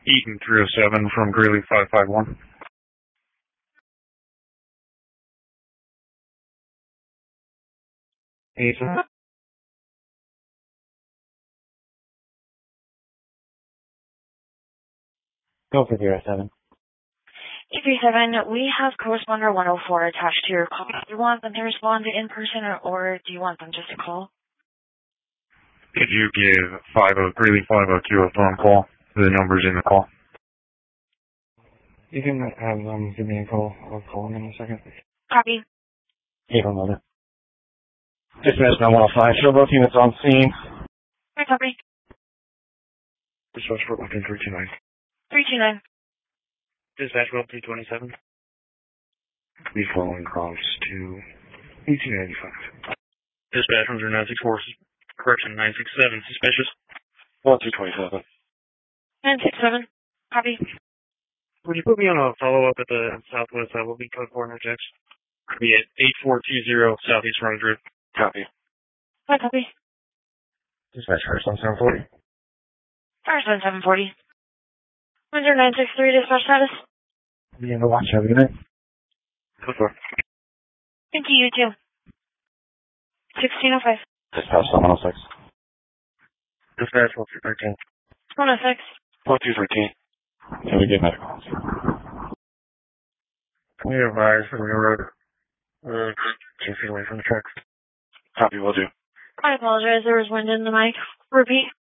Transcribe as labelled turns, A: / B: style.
A: Eaton 307 from Greeley 551. Eaton. Go for 07.
B: 837, we have corresponder 104 attached to your call. Do you want them to respond in person or do you want them just to call?
A: Could you give Greeley 502 a phone call? The number's in the call. You can have them give me a call. I'll call them in a second.
B: Copy.
A: Hey, another. Dispatch 915. Show both units on scene.
B: Hi, copy.
A: Dispatch for 329.
B: 329.
A: Dispatch well 227. Be following cross to 1895. Dispatch 964. Correction 967. Suspicious. 1227.
B: 967. Copy.
A: Would you put me on a follow-up at the Southwest Will be code 400X? Could be at 8420 Southeast Run Drift. Copy.
B: Hi, copy.
A: Dispatch first on 740.
B: First on 740. 963 dispatch status.
A: Be in the watch. Have a good night. Go for it.
B: Thank you, you too. 1605.
A: Dispatch 106. Dispatch 1213.
B: 106.
A: 1213. Have a good night. We advise from your road. 2 feet away from the tracks. Copy, will do.
B: I apologize, there was wind in the mic. Repeat.